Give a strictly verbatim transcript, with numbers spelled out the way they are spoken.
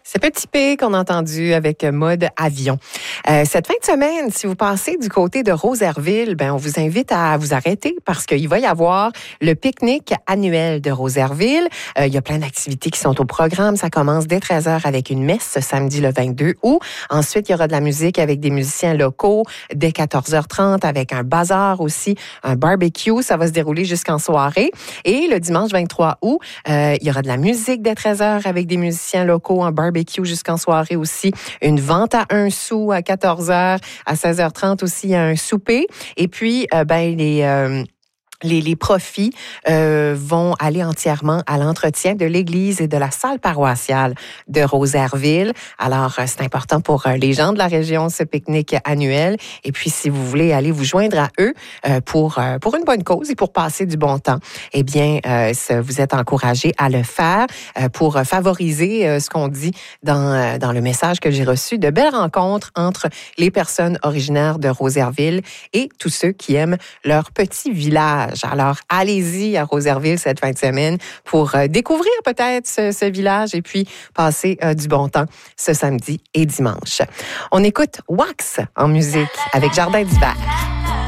C'est Petit P qu'on a entendu avec Mode Avion. Euh, cette fin de semaine, si vous passez du côté de Rosaireville, ben on vous invite à vous arrêter parce qu'il va y avoir le pique-nique annuel de Rosaireville. Euh, il y a plein d'activités qui sont au programme. Ça commence dès treize heures avec une messe ce samedi le vingt-deux août. Ensuite, il y aura de la musique avec des musiciens locaux dès quatorze heures trente avec un bazar aussi, un barbecue. Ça va se dérouler jusqu'en soirée. Et le dimanche vingt-trois août, euh, il y aura de la musique dès treize heures avec des musiciens locaux, un barbecue jusqu'en soirée aussi, une vente à un sou à quatorze heures, à seize heures trente aussi, il y a un souper. Et puis, euh, ben, les... Euh, Les, les profits euh, vont aller entièrement à l'entretien de l'église et de la salle paroissiale de Rosaireville. Alors, euh, c'est important pour euh, les gens de la région, ce pique-nique annuel. Et puis, si vous voulez aller vous joindre à eux euh, pour, euh, pour une bonne cause et pour passer du bon temps, eh bien, euh, vous êtes encouragés à le faire euh, pour favoriser euh, ce qu'on dit dans, euh, dans le message que j'ai reçu, de belles rencontres entre les personnes originaires de Rosaireville et tous ceux qui aiment leur petit village. Alors, allez-y à Rosaireville cette fin de semaine pour euh, découvrir peut-être ce, ce village et puis passer euh, du bon temps ce samedi et dimanche. On écoute Wax en musique avec Jardin d'hiver.